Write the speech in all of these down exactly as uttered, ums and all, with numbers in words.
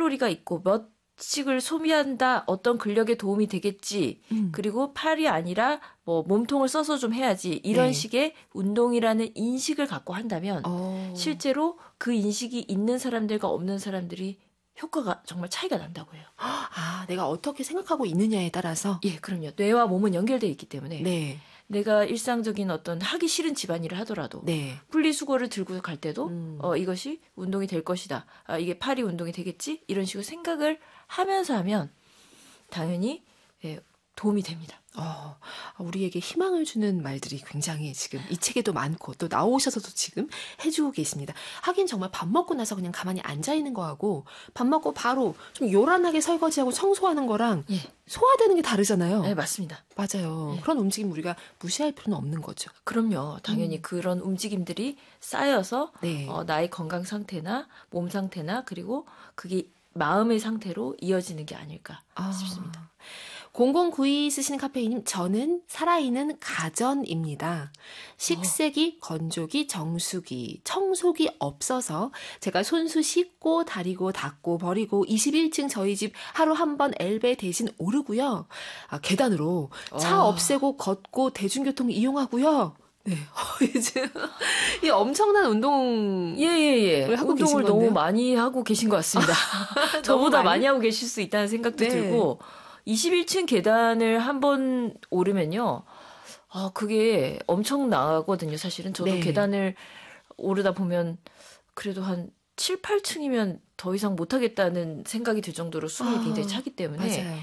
칼로리가 있고 몇 식을 소비한다 어떤 근력에 도움이 되겠지. 음. 그리고 팔이 아니라 뭐 몸통을 써서 좀 해야지. 이런 네. 식의 운동이라는 인식을 갖고 한다면 오. 실제로 그 인식이 있는 사람들과 없는 사람들이 효과가 정말 차이가 난다고 해요. 아, 내가 어떻게 생각하고 있느냐에 따라서? 예, 그럼요. 뇌와 몸은 연결되어 있기 때문에 네. 내가 일상적인 어떤 하기 싫은 집안일을 하더라도 네. 분리수거를 들고 갈 때도 음. 어, 이것이 운동이 될 것이다. 아, 이게 팔이 운동이 되겠지? 이런 식으로 생각을 하면서 하면 당연히 예, 도움이 됩니다. 어, 우리에게 희망을 주는 말들이 굉장히 지금 이 책에도 많고 또 나오셔서도 지금 해주고 계십니다. 하긴 정말 밥 먹고 나서 그냥 가만히 앉아있는 거하고 밥 먹고 바로 좀 요란하게 설거지하고 청소하는 거랑 예. 소화되는 게 다르잖아요. 네, 맞습니다. 맞아요. 예. 그런 움직임 우리가 무시할 필요는 없는 거죠. 그럼요. 당연히 음. 그런 움직임들이 쌓여서 네. 어, 나의 건강 상태나 몸 상태나 그리고 그게 마음의 상태로 이어지는 게 아닐까 아. 싶습니다. 공공구이 쓰시는 카페이님, 저는 살아있는 가전입니다. 식세기, 어. 건조기, 정수기, 청소기 없어서 제가 손수 씻고 다리고 닦고 버리고 이십일 층 저희 집 하루 한 번 엘베 대신 오르고요. 아, 계단으로 차 어. 없애고 걷고 대중교통 이용하고요. 네. 이제 이 엄청난 운동 예예예 예, 예. 하고 운동을 너무 많이 하고 계신 것 같습니다. 저보다 많이? 많이 하고 계실 수 있다는 생각도 네. 들고 이십일 층 계단을 한 번 오르면요, 아 그게 엄청 나거든요. 사실은 저도 네. 계단을 오르다 보면 그래도 한 칠, 팔 층이면 더 이상 못하겠다는 생각이 들 정도로 숨이 아, 굉장히 차기 때문에 맞아요.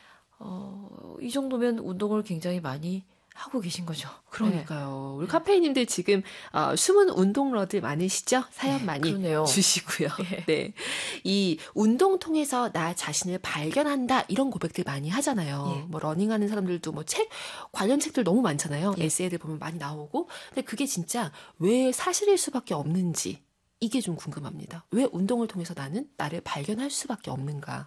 어, 이 정도면 운동을 굉장히 많이 하고 계신 거죠. 그러니까요. 네. 우리 카페이님들 지금 어, 숨은 운동러들 많으시죠? 사연 네, 많이 그러네요. 주시고요. 네. 네. 이 운동 통해서 나 자신을 발견한다 이런 고백들 많이 하잖아요. 네. 뭐 러닝하는 사람들도 뭐 책 관련 책들 너무 많잖아요. 네. 에세이들 보면 많이 나오고. 근데 그게 진짜 왜 사실일 수밖에 없는지 이게 좀 궁금합니다. 왜 운동을 통해서 나는 나를 발견할 수밖에 없는가?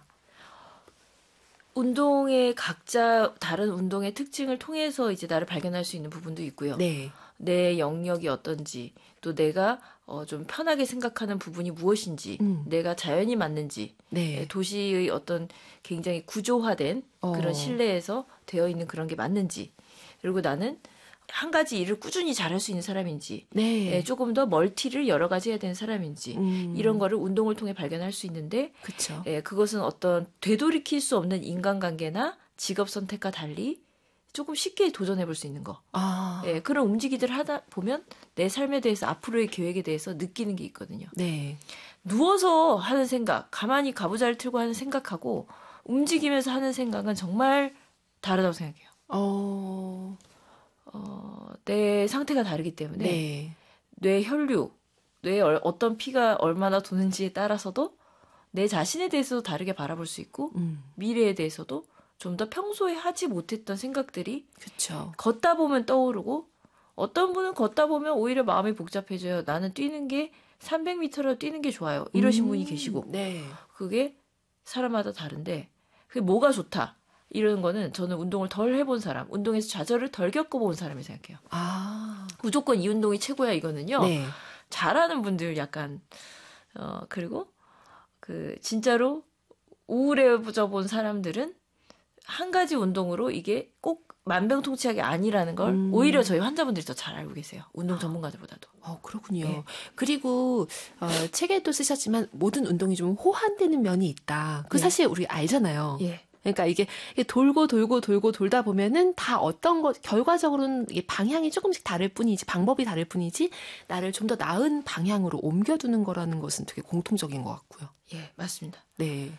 운동의 각자 다른 운동의 특징을 통해서 이제 나를 발견할 수 있는 부분도 있고요. 네. 내 영역이 어떤지, 또 내가 어, 좀 편하게 생각하는 부분이 무엇인지, 음. 내가 자연이 맞는지, 네. 도시의 어떤 굉장히 구조화된 어. 그런 실내에서 되어 있는 그런 게 맞는지, 그리고 나는 한 가지 일을 꾸준히 잘할 수 있는 사람인지, 네. 예, 조금 더 멀티를 여러 가지 해야 되는 사람인지, 음. 이런 거를 운동을 통해 발견할 수 있는데, 그쵸. 예, 그것은 어떤 되돌이킬 수 없는 인간관계나 직업 선택과 달리 조금 쉽게 도전해 볼 수 있는 거. 아. 예, 그런 움직이들 하다 보면 내 삶에 대해서 앞으로의 계획에 대해서 느끼는 게 있거든요. 네. 누워서 하는 생각, 가만히 가부좌를 틀고 하는 생각하고 움직이면서 하는 생각은 정말 다르다고 생각해요. 어... 어, 내 상태가 다르기 때문에 네. 뇌 혈류, 뇌에 어떤 피가 얼마나 도는지에 따라서도 내 자신에 대해서도 다르게 바라볼 수 있고 음. 미래에 대해서도 좀 더 평소에 하지 못했던 생각들이 그쵸. 걷다 보면 떠오르고 어떤 분은 걷다 보면 오히려 마음이 복잡해져요. 나는 뛰는 게 삼백 미터로 뛰는 게 좋아요. 이러신 음. 분이 계시고 네. 그게 사람마다 다른데 그게 뭐가 좋다. 이런 거는 저는 운동을 덜 해본 사람, 운동에서 좌절을 덜 겪어본 사람이 생각해요. 아. 무조건 이 운동이 최고야 이거는요. 네. 잘하는 분들 약간 어 그리고 그 진짜로 우울해져 본 사람들은 한 가지 운동으로 이게 꼭 만병통치약이 아니라는 걸 음. 오히려 저희 환자분들이 더 잘 알고 계세요. 운동 전문가들보다도. 어, 그렇군요. 네. 그리고 어, 책에도 쓰셨지만 모든 운동이 좀 호환되는 면이 있다. 그 네. 사실 우리 알잖아요. 예. 그러니까 이게 돌고 돌고 돌고 돌다 보면은 다 어떤 것 결과적으로는 이게 방향이 조금씩 다를 뿐이지 방법이 다를 뿐이지 나를 좀 더 나은 방향으로 옮겨두는 거라는 것은 되게 공통적인 것 같고요. 예, 맞습니다. 네.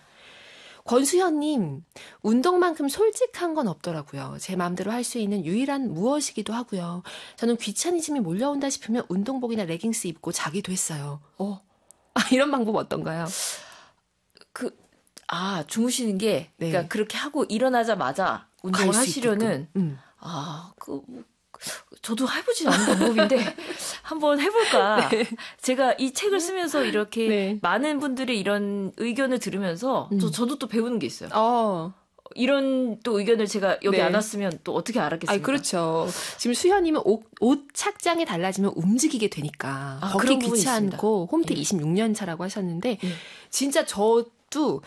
권수현님, 운동만큼 솔직한 건 없더라고요. 제 마음대로 할 수 있는 유일한 무엇이기도 하고요. 저는 귀차니즘이 몰려온다 싶으면 운동복이나 레깅스 입고 자기도 했어요. 어, 아, 이런 방법 어떤가요? 그, 아, 주무시는 게, 네. 그러니까 그렇게 하고 일어나자마자 운동을 하시려는, 음. 아, 그, 저도 해보지 않은 방법인데, 한번 해볼까. 네. 제가 이 책을 쓰면서 이렇게 네. 많은 분들의 이런 의견을 들으면서, 음. 저, 저도 또 배우는 게 있어요. 어. 이런 또 의견을 제가 여기 네. 안 왔으면 또 어떻게 알았겠습니까? 아, 그렇죠. 지금 수현님은 옷, 옷 착장이 달라지면 움직이게 되니까. 아, 걷기 귀찮고 홈트 예. 이십육 년 차라고 하셨는데, 예. 진짜 저도